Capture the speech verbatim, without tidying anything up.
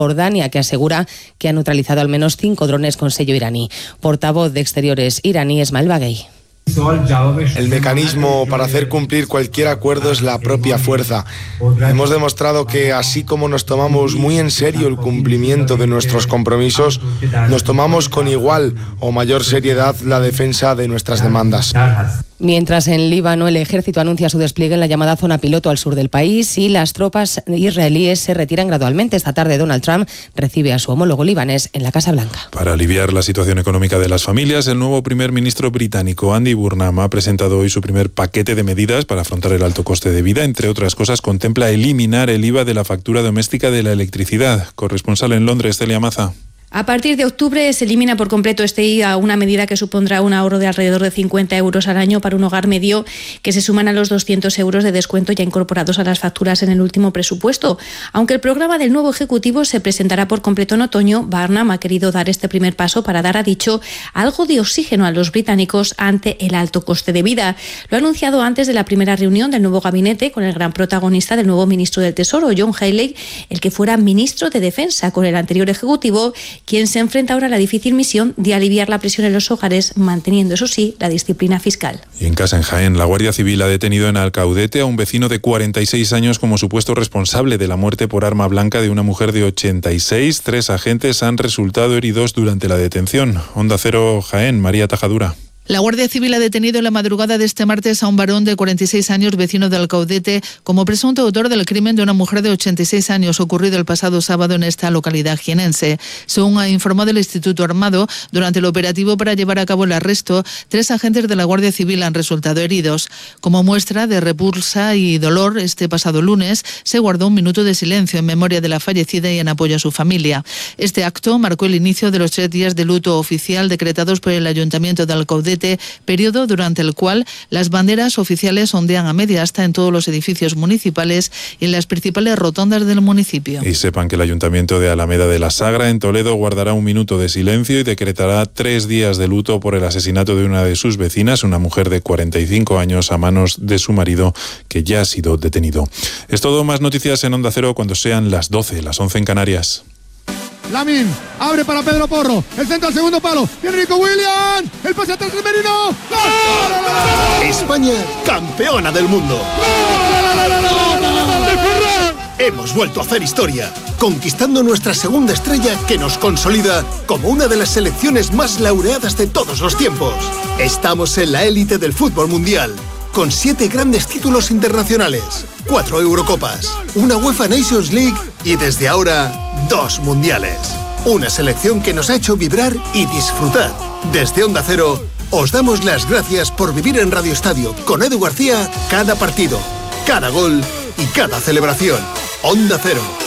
Jordania, que asegura que ha neutralizado al menos cinco drones con sello iraní. Portavoz de Exteriores iraní, Esmail Baghei. El mecanismo para hacer cumplir cualquier acuerdo es la propia fuerza. Hemos demostrado que, así como nos tomamos muy en serio el cumplimiento de nuestros compromisos, nos tomamos con igual o mayor seriedad la defensa de nuestras demandas. Mientras en Líbano el ejército anuncia su despliegue en la llamada zona piloto al sur del país y las tropas israelíes se retiran gradualmente. Esta tarde Donald Trump recibe a su homólogo libanés en la Casa Blanca. Para aliviar la situación económica de las familias, el nuevo primer ministro británico Andy Burnham ha presentado hoy su primer paquete de medidas para afrontar el alto coste de vida. Entre otras cosas, contempla eliminar el I V A de la factura doméstica de la electricidad. Corresponsal en Londres, Celia Maza. A partir de octubre se elimina por completo este I V A, una medida que supondrá un ahorro de alrededor de cincuenta euros al año para un hogar medio, que se suman a los doscientos euros de descuento ya incorporados a las facturas en el último presupuesto. Aunque el programa del nuevo Ejecutivo se presentará por completo en otoño, Burnham ha querido dar este primer paso para dar, ha dicho, algo de oxígeno a los británicos ante el alto coste de vida. Lo ha anunciado antes de la primera reunión del nuevo gabinete con el gran protagonista del nuevo ministro del Tesoro, John Healey, el que fuera ministro de Defensa con el anterior Ejecutivo, quien se enfrenta ahora a la difícil misión de aliviar la presión en los hogares, manteniendo, eso sí, la disciplina fiscal. Y en casa en Jaén, la Guardia Civil ha detenido en Alcaudete a un vecino de cuarenta y seis años como supuesto responsable de la muerte por arma blanca de una mujer de ochenta y seis. Tres agentes han resultado heridos durante la detención. Onda Cero Jaén, María Tajadura. La Guardia Civil ha detenido en la madrugada de este martes a un varón de cuarenta y seis años, vecino de Alcaudete, como presunto autor del crimen de una mujer de ochenta y seis años ocurrido el pasado sábado en esta localidad jienense. Según ha informado el Instituto Armado, durante el operativo para llevar a cabo el arresto, tres agentes de la Guardia Civil han resultado heridos. Como muestra de repulsa y dolor, este pasado lunes se guardó un minuto de silencio en memoria de la fallecida y en apoyo a su familia. Este acto marcó el inicio de los tres días de luto oficial decretados por el Ayuntamiento de Alcaudete, periodo durante el cual las banderas oficiales ondean a media asta en todos los edificios municipales y en las principales rotondas del municipio. Y sepan que el Ayuntamiento de Alameda de la Sagra, en Toledo, guardará un minuto de silencio y decretará tres días de luto por el asesinato de una de sus vecinas, una mujer de cuarenta y cinco años, a manos de su marido, que ya ha sido detenido. Es todo, más noticias en Onda Cero cuando sean las doce, las once en Canarias. Lamin, abre para Pedro Porro, el centro al segundo palo, viene Nico Williams, el pase atrás de Merino. ¡Gol! España, campeona del mundo. Hemos vuelto a hacer historia, conquistando nuestra segunda estrella que nos consolida como una de las selecciones más laureadas de todos los tiempos. Estamos en la élite del fútbol mundial, con siete grandes títulos internacionales, cuatro Eurocopas, una UEFA Nations League y desde ahora dos mundiales. Una selección que nos ha hecho vibrar y disfrutar. Desde Onda Cero os damos las gracias por vivir en Radio Estadio con Edu García cada partido, cada gol y cada celebración. Onda Cero,